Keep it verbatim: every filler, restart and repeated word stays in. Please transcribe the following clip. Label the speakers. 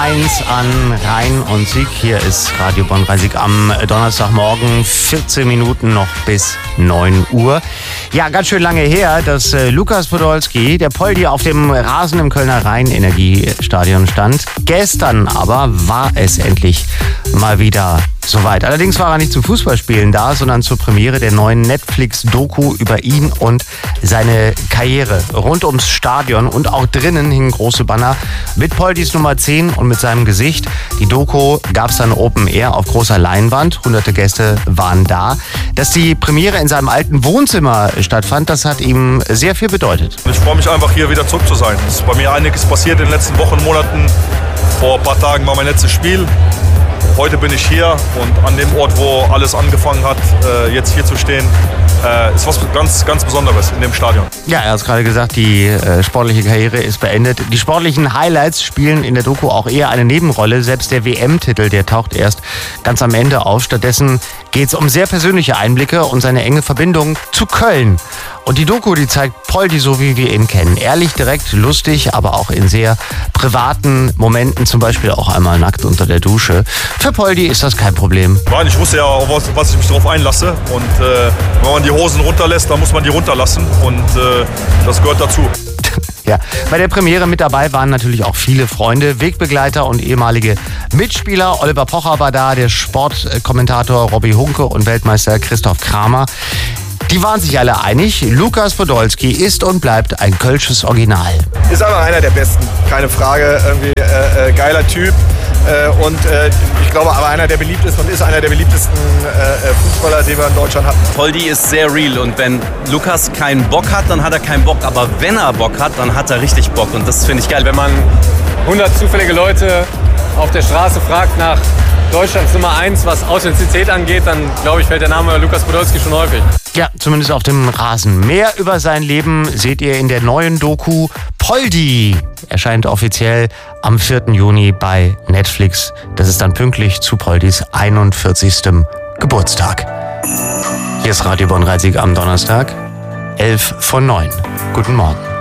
Speaker 1: eins an Rhein und Sieg. Hier ist Radio Bonn-Rhein-Sieg am Donnerstagmorgen, vierzehn Minuten noch bis neun Uhr. Ja, ganz schön lange her, dass äh, Lukas Podolski, der Poldi, auf dem Rasen im Kölner Rhein-Energiestadion stand. Gestern aber war es endlich mal wieder soweit. Allerdings war er nicht zum Fußballspielen da, sondern zur Premiere der neuen Netflix-Doku über ihn und seine Karriere. Rund ums Stadion und auch drinnen hingen große Banner mit Poldis Nummer zehn und mit seinem Gesicht. Die Doku gab es dann Open Air auf großer Leinwand. Hunderte Gäste waren da. Dass die Premiere in seinem alten Wohnzimmer stattfand, das hat ihm sehr viel bedeutet.
Speaker 2: Ich freue mich einfach, hier wieder zurück zu sein. Es ist bei mir einiges passiert in den letzten Wochen, Monaten. Vor ein paar Tagen war mein letztes Spiel. Heute bin ich hier und an dem Ort, wo alles angefangen hat, jetzt hier zu stehen, ist was ganz, ganz Besonderes in dem Stadion.
Speaker 1: Ja, er hat es gerade gesagt, die äh, sportliche Karriere ist beendet. Die sportlichen Highlights spielen in der Doku auch eher eine Nebenrolle. Selbst der W M-Titel, der taucht erst ganz am Ende auf. Stattdessen geht es um sehr persönliche Einblicke und seine enge Verbindung zu Köln. Und die Doku, die zeigt Poldi so, wie wir ihn kennen. Ehrlich, direkt, lustig, aber auch in sehr privaten Momenten, zum Beispiel auch einmal nackt unter der Dusche. Für Poldi ist das kein Problem.
Speaker 2: Nein, ich wusste ja, auf was ich mich darauf einlasse. Und äh, wenn man die Hosen runterlässt, dann muss man die runterlassen. Und äh, das gehört dazu.
Speaker 1: Ja, bei der Premiere mit dabei waren natürlich auch viele Freunde, Wegbegleiter und ehemalige Mitspieler. Oliver Pocher war da, der Sportkommentator Robby Hunke und Weltmeister Christoph Kramer. Die waren sich alle einig, Lukas Podolski ist und bleibt ein kölsches Original.
Speaker 3: Ist einfach einer der Besten, keine Frage. Irgendwie äh, äh, geiler Typ. Äh, und äh, ich glaube aber einer, der beliebt ist und ist einer der beliebtesten äh, Fußballer, den wir in Deutschland hatten.
Speaker 4: Poldi ist sehr real und wenn Lukas keinen Bock hat, dann hat er keinen Bock. Aber wenn er Bock hat, dann hat er richtig Bock und das finde ich geil.
Speaker 5: Wenn man hundert zufällige Leute auf der Straße fragt nach Deutschlands Nummer eins, was Authentizität angeht, dann glaube ich, fällt der Name Lukas Podolski schon häufig.
Speaker 1: Ja, zumindest auf dem Rasen. Mehr über sein Leben seht ihr in der neuen Doku Poldi. Erscheint offiziell am vierten Juni bei Netflix. Das ist dann pünktlich zu Poldis einundvierzigstem Geburtstag. Hier ist Radio Bonn-Rhein-Sieg am Donnerstag, elf vor neun. Guten Morgen.